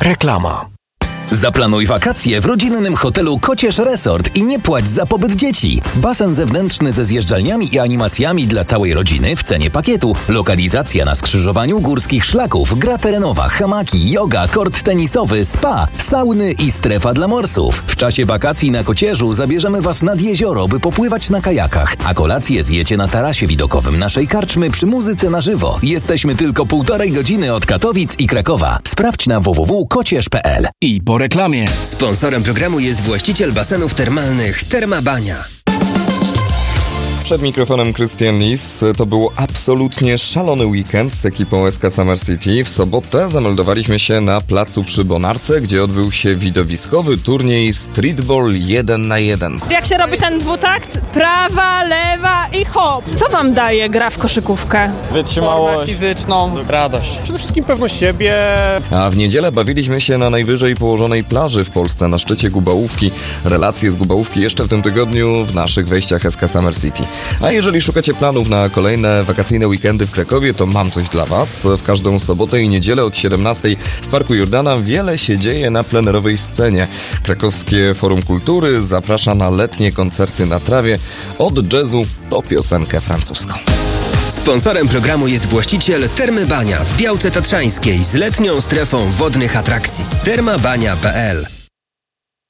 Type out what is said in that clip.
Reklama. Zaplanuj wakacje w rodzinnym hotelu Kocież Resort i nie płać za pobyt dzieci. Basen zewnętrzny ze zjeżdżalniami i animacjami dla całej rodziny w cenie pakietu. Lokalizacja na skrzyżowaniu górskich szlaków, gra terenowa, hamaki, yoga, kort tenisowy, spa, sauny i strefa dla morsów. W czasie wakacji na Kocieżu zabierzemy Was nad jezioro, by popływać na kajakach, a kolację zjecie na tarasie widokowym naszej karczmy przy muzyce na żywo. Jesteśmy tylko 1,5 godziny od Katowic i Krakowa. Sprawdź na www.kocież.pl. I po reklamie. Sponsorem programu jest właściciel basenów termalnych Terma Bania. Przed mikrofonem Krystian Lis. To był absolutnie szalony weekend z ekipą SK Summer City. W sobotę zameldowaliśmy się na placu przy Bonarce, gdzie odbył się widowiskowy turniej Streetball 1 na 1. Jak się robi ten dwutakt? Prawa, lewa i hop. Co wam daje gra w koszykówkę? Wytrzymałość fizyczną, radość. Przede wszystkim pewność siebie. A w niedzielę bawiliśmy się na najwyżej położonej plaży w Polsce, na szczycie Gubałówki. Relacje z Gubałówki jeszcze w tym tygodniu w naszych wejściach SK Summer City. A jeżeli szukacie planów na kolejne wakacyjne weekendy w Krakowie, to mam coś dla Was. W każdą sobotę i niedzielę od 17 w Parku Jordana wiele się dzieje na plenerowej scenie. Krakowskie Forum Kultury zaprasza na letnie koncerty na trawie, od jazzu po piosenkę francuską. Sponsorem programu jest właściciel Termy Bania w Białce Tatrzańskiej z letnią strefą wodnych atrakcji. termabania.pl